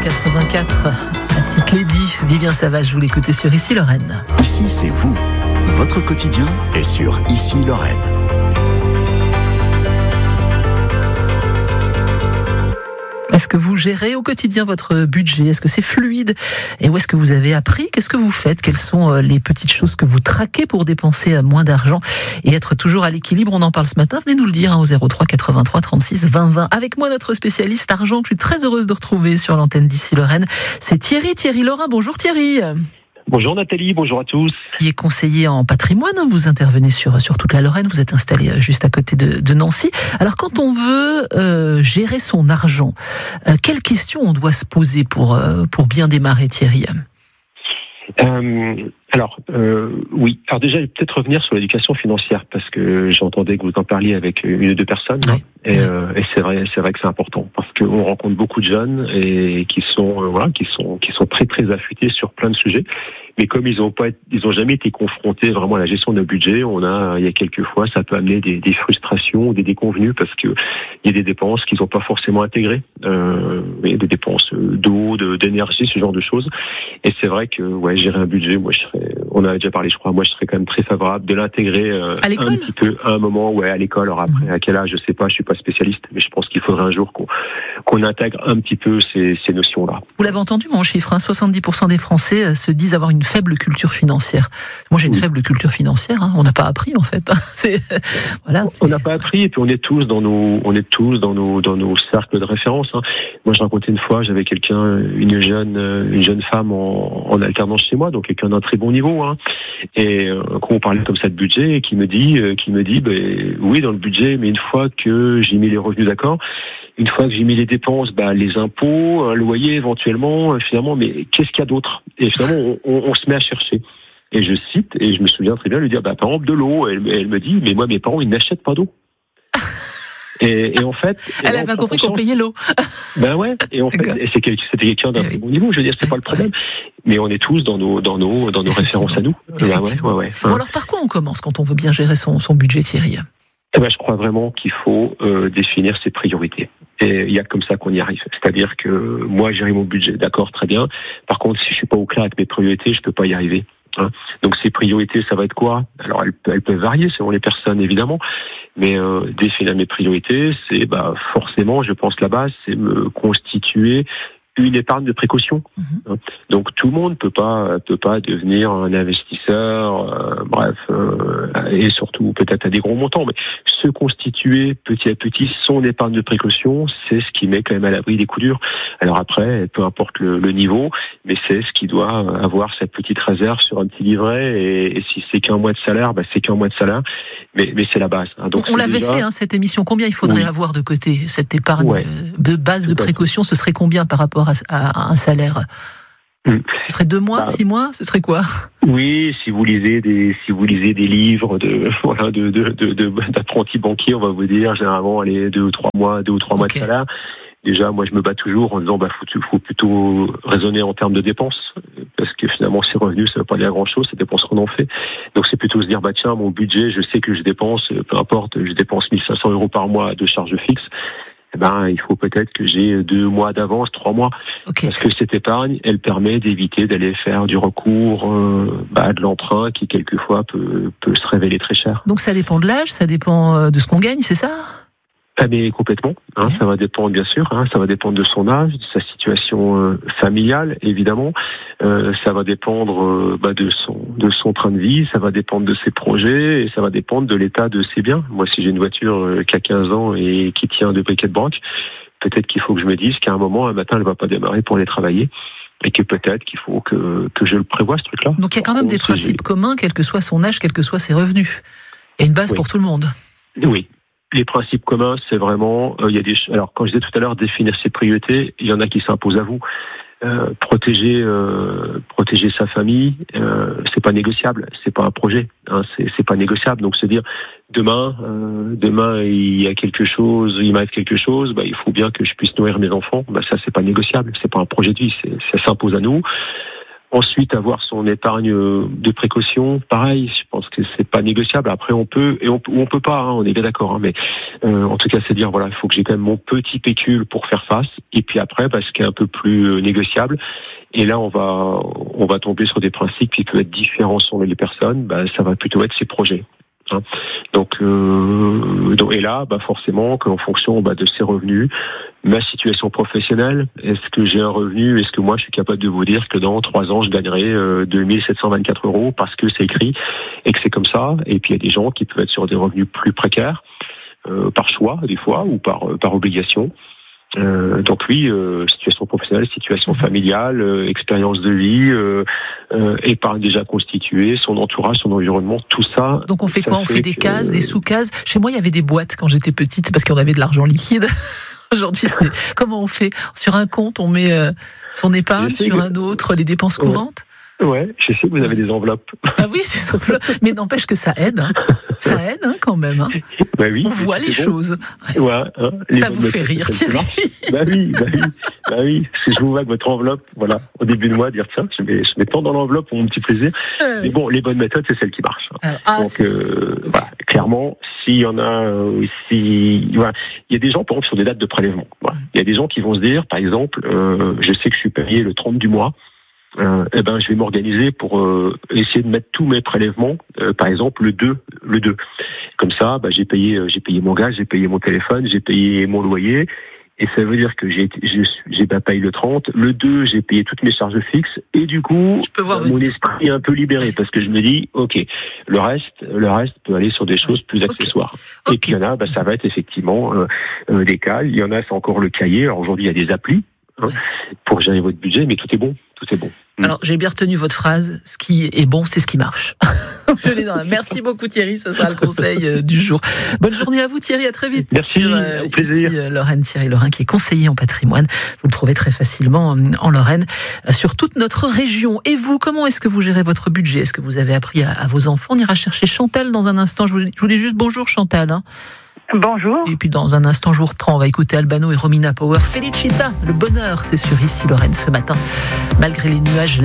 84, la petite Lady, Vivien Savage, vous l'écoutez sur Ici Lorraine. Ici, c'est vous. Votre quotidien est sur Ici Lorraine. Est-ce que vous gérez au quotidien votre budget ? Est-ce que c'est fluide ? Et où est-ce que vous avez appris ? Qu'est-ce que vous faites ? Quelles sont les petites choses que vous traquez pour dépenser moins d'argent et être toujours à l'équilibre ? On en parle ce matin. Venez nous le dire au 03 83 36 20 20. Avec moi, notre spécialiste argent, que je suis très heureuse de retrouver sur l'antenne d'Ici Lorraine. C'est Thierry Lorrain. Bonjour Thierry. Bonjour Nathalie, bonjour à tous. Qui est conseiller en patrimoine, vous intervenez sur toute la Lorraine, vous êtes installé juste à côté de Nancy. Alors quand on veut gérer son argent, quelles questions on doit se poser pour bien démarrer, Thierry ? Oui. Alors déjà, je vais peut-être revenir sur l'éducation financière parce que j'entendais que vous en parliez avec une ou deux personnes. Oui. Et c'est vrai que c'est important parce qu'on rencontre beaucoup de jeunes et qui sont très très affûtés sur plein de sujets. Mais comme ils ont jamais été confrontés vraiment à la gestion d'un budget, il y a quelques fois, ça peut amener des frustrations, des déconvenues parce que il y a des dépenses qu'ils n'ont pas forcément intégrées, des dépenses d'eau, d'énergie, ce genre de choses. Et c'est vrai que gérer un budget, on a déjà parlé, je crois, moi je serais quand même très favorable de l'intégrer à l'école, un petit peu à un moment, à l'école. Alors après, à quel âge, je sais pas, je suis pas spécialiste, mais je pense qu'il faudrait un jour qu'on intègre un petit peu ces notions-là. Vous l'avez entendu, mon chiffre, 70% des Français se disent avoir une faible culture financière. Moi, j'ai une faible culture financière. On n'a pas appris, en fait. On n'a pas appris, et puis on est tous dans nos cercles de référence. Moi, je racontais une fois, j'avais une jeune femme en alternance chez moi, donc quelqu'un d'un très bon niveau. Et quand on parlait comme ça de budget, qui me dit, oui, dans le budget, mais une fois que j'ai mis les revenus d'accord, une fois que j'ai mis les dépenses, les impôts, un loyer éventuellement, finalement, mais qu'est-ce qu'il y a d'autre ? Et finalement, on se met à chercher. Et je cite, et je me souviens très bien lui dire, par exemple, de l'eau. Elle me dit, mais moi, mes parents, ils n'achètent pas d'eau. Et en fait... Elle avait compris qu'on payait l'eau. Et en fait, c'était quelqu'un d'un très bon niveau, je veux dire, c'est pas le problème. Mais on est tous dans nos références à nous. Bon, alors par quoi on commence quand on veut bien gérer son budget, Thierry ? Je crois vraiment qu'il faut définir ses priorités. Et il y a comme ça qu'on y arrive. C'est-à-dire que moi, gérer mon budget, d'accord, très bien. Par contre, si je suis pas au clair avec mes priorités, je peux pas y arriver. Donc ces priorités, ça va être quoi ? Alors elles peuvent varier selon les personnes évidemment, mais définir mes priorités, c'est forcément, je pense la base, c'est me constituer une épargne de précaution. Donc tout le monde peut pas devenir un investisseur, et surtout peut-être à des gros montants, mais se constituer petit à petit son épargne de précaution, c'est ce qui met quand même à l'abri des coups durs. Alors après, peu importe le niveau, mais c'est ce qui doit avoir cette petite réserve sur un petit livret, et si c'est qu'un mois de salaire, c'est qu'un mois de salaire, mais c'est la base. Donc on l'avait fait, cette émission. Combien il faudrait avoir de côté cette épargne de base de précaution ? Ce serait combien par rapport à un salaire ? Ce serait 2 mois, 6 mois, ce serait quoi ? Oui, si vous lisez des livres d'apprentis banquiers, on va vous dire généralement 2 ou 3 mois de salaire. Déjà, moi, je me bats toujours en disant, faut plutôt raisonner en termes de dépenses, parce que finalement, ces revenus, ça veut pas dire grand-chose, ça dépend ce qu'on en fait. Donc, c'est plutôt se dire, mon budget, je sais que je dépense, peu importe, je dépense 1 500 € par mois de charges fixes. Il faut peut-être que j'ai 2 mois d'avance, 3 mois. Parce que cette épargne, elle permet d'éviter d'aller faire du recours, de l'emprunt qui, quelquefois, peut se révéler très cher. Donc, ça dépend de l'âge, ça dépend de ce qu'on gagne, c'est ça ? Mais complètement, ça va dépendre bien sûr, ça va dépendre de son âge, de sa situation familiale évidemment, ça va dépendre de son train de vie, ça va dépendre de ses projets et ça va dépendre de l'état de ses biens. Moi, si j'ai une voiture qui a 15 ans et qui tient 2 briquets de banque, peut-être qu'il faut que je me dise qu'à un moment, un matin, elle va pas démarrer pour aller travailler. Et que peut-être qu'il faut que je le prévoie, ce truc-là. Donc il y a quand même des principes communs, quel que soit son âge, quels que soient ses revenus. Il y a une base pour tout le monde. Oui. Les principes communs, c'est vraiment, alors quand je disais tout à l'heure définir ses priorités, il y en a qui s'imposent à vous. Protéger sa famille, c'est pas négociable, c'est pas un projet, c'est pas négociable. Donc se dire demain il y a quelque chose, il m'arrive quelque chose, il faut bien que je puisse nourrir mes enfants. Ça c'est pas négociable, c'est pas un projet de vie, ça s'impose à nous. Ensuite, avoir son épargne de précaution, pareil, je pense que c'est pas négociable. Après, on peut ou on peut pas, on est bien d'accord. Mais en tout cas, c'est dire voilà, il faut que j'ai quand même mon petit pécule pour faire face. Et puis après, ce qui est un peu plus négociable. Et là, on va tomber sur des principes qui peuvent être différents selon les personnes. Ça va plutôt être ses projets. Donc, et là, forcément, qu'en fonction de ses revenus, ma situation professionnelle, est-ce que j'ai un revenu, est-ce que moi je suis capable de vous dire que dans 3 ans je gagnerai 2724 € parce que c'est écrit et que c'est comme ça. Et puis il y a des gens qui peuvent être sur des revenus plus précaires, par choix des fois ou par obligation. Donc oui, situation professionnelle, situation familiale, expérience de vie, épargne déjà constituée, son entourage, son environnement, tout ça. Donc on fait quoi ? On fait des cases, des sous-cases. Chez moi, il y avait des boîtes quand j'étais petite parce qu'on avait de l'argent liquide. Aujourd'hui, comment on fait ? Sur un compte, on met son épargne, sur un autre, les dépenses courantes ? Ouais, je sais que vous avez des enveloppes. Ah oui, c'est simple. Mais n'empêche que ça aide. Ça aide quand même. Oui, on voit les choses. Ouais, ça vous fait rire, Thierry. Oui. Parce que je vous vois avec votre enveloppe, voilà, au début de mois, dire tiens, je mets tant dans l'enveloppe pour mon petit plaisir. Mais bon, les bonnes méthodes, c'est celles qui marchent. Donc, clairement, s'il y en a il y a des gens, par exemple, sur des dates de prélèvement. Il y a des gens qui vont se dire, par exemple, je sais que je suis payé le 30 du mois. Je vais m'organiser pour essayer de mettre tous mes prélèvements, par exemple le 2. Comme ça, j'ai payé mon gaz, j'ai payé mon téléphone, j'ai payé mon loyer, et ça veut dire que j'ai payé le 30, le 2, j'ai payé toutes mes charges fixes, et du coup, mon esprit est un peu libéré parce que je me dis, ok, le reste peut aller sur des choses plus accessoires. Okay. Et puis il y en a, ça va être effectivement des cas. Il y en a, c'est encore le cahier. Alors aujourd'hui, il y a des applis pour gérer votre budget, mais tout est bon. Alors, j'ai bien retenu votre phrase, ce qui est bon, c'est ce qui marche. Je l'ai dans la... Merci beaucoup Thierry, ce sera le conseil du jour. Bonne journée à vous Thierry, à très vite. Merci, au plaisir. Ici, Lorraine, Thierry Lorrain, qui est conseiller en patrimoine. Vous le trouvez très facilement en Lorraine, sur toute notre région. Et vous, comment est-ce que vous gérez votre budget ? Est-ce que vous avez appris à vos enfants ? On ira chercher Chantal dans un instant. Je voulais juste bonjour Chantal. Bonjour. Et puis dans un instant, je vous reprends. On va écouter Albano et Romina Power. Felicita, le bonheur, c'est sur Ici Lorraine ce matin. Malgré les nuages,